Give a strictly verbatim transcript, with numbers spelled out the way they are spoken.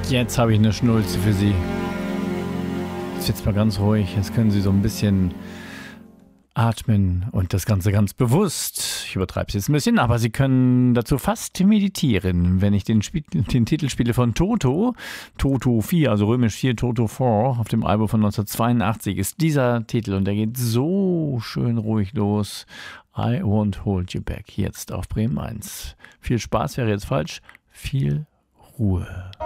Jetzt habe ich eine Schnulze für Sie. Jetzt wird's mal ganz ruhig. Jetzt können Sie so ein bisschen atmen und das Ganze ganz bewusst. Ich übertreibe es jetzt ein bisschen, aber Sie können dazu fast meditieren, wenn ich den, Spiel, den Titel spiele von Toto. Toto vier, also römisch vier, Toto vier, auf dem Album von neunzehnhundertzweiundachtzig ist dieser Titel und der geht so schön ruhig los. I won't hold you back. Jetzt auf Bremen eins. Viel Spaß wäre jetzt falsch. Viel Ruhe.